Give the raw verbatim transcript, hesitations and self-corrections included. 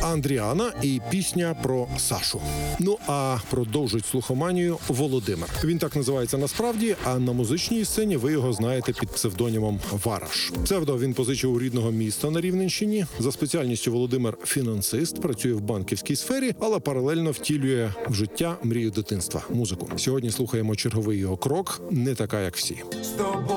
Андріана і пісня про Сашу. Ну а продовжить слухоманію Володимир. Він так називається насправді, а на музичній сцені ви його знаєте під псевдонімом Вараш. Псевдо він позичив у рідного міста на Рівненщині. За спеціальністю Володимир фінансист, працює в банківській сфері, але паралельно втілює в життя мрію дитинства – музику. Сьогодні слухаємо черговий його крок «Не така, як всі». З тобою